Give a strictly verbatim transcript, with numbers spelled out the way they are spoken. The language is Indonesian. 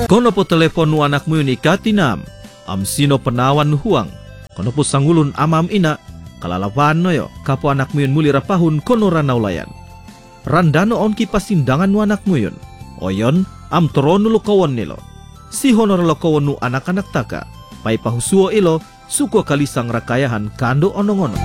Kono po telepon nu anak mo yun ikatinam, am sino penawan nu huang, kono po sangulun amam ina, kalalawan no yo, kapo anak mo yun muli rapahun kono ranaulayan. Randano on ki pasindangan nu anak mo yun, oyon am torono lo kawon nilo. Si honor lo kawon nu anak-anak taka, pai pahusuo ilo, suko kalisang rakayahan kando onong-onong.